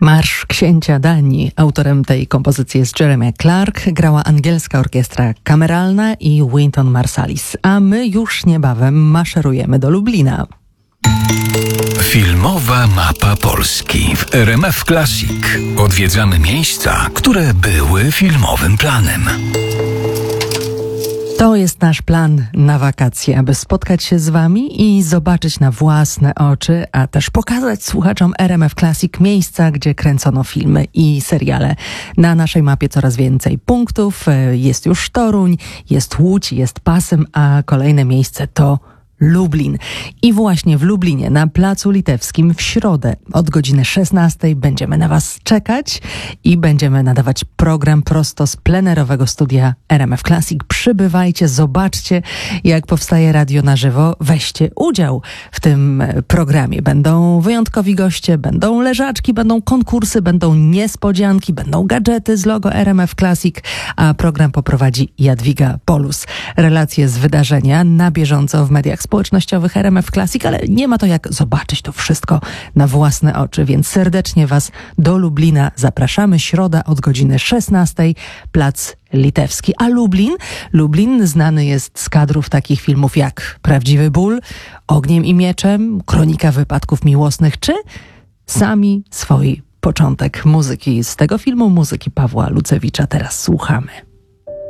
Marsz Księcia Danii. Autorem tej kompozycji jest Jeremy Clark. Grała angielska orkiestra kameralna i Wynton Marsalis. A my już niebawem maszerujemy do Lublina. Filmowa mapa Polski w RMF Classic. Odwiedzamy miejsca, które były filmowym planem. To jest nasz plan na wakacje, aby spotkać się z wami i zobaczyć na własne oczy, a też pokazać słuchaczom RMF Classic miejsca, gdzie kręcono filmy i seriale. Na naszej mapie coraz więcej punktów. Jest już Toruń, jest Łódź, jest Pasym, a kolejne miejsce to Lublin. I właśnie w Lublinie, na Placu Litewskim w środę od godziny 16 będziemy na was czekać i będziemy nadawać program prosto z plenerowego studia RMF Classic. Przybywajcie, zobaczcie, jak powstaje radio na żywo. Weźcie udział w tym programie. Będą wyjątkowi goście, będą leżaczki, będą konkursy, będą niespodzianki, będą gadżety z logo RMF Classic, a program poprowadzi Jadwiga Polus. Relacje z wydarzenia na bieżąco w mediach społecznościowych RMF Classic, ale nie ma to jak zobaczyć to wszystko na własne oczy, więc serdecznie was do Lublina zapraszamy. Środa od godziny 16, Plac Litewski. A Lublin znany jest z kadrów takich filmów jak Prawdziwy ból, Ogniem i mieczem, Kronika wypadków miłosnych, czy Sami swój początek muzyki z tego filmu, muzyki Pawła Lucewicza. Teraz słuchamy.